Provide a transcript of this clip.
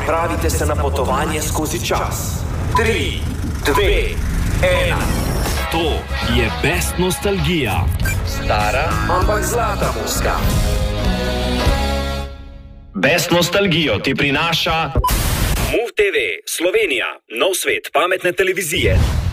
Pripravite se na potovanje skozi čas. 3, 2, 1. To je Best nostalgija. Stara, ampak zlata muska. Best nostalgijo ti prinaša MOVE TV Slovenija, nov svet pametne televizije.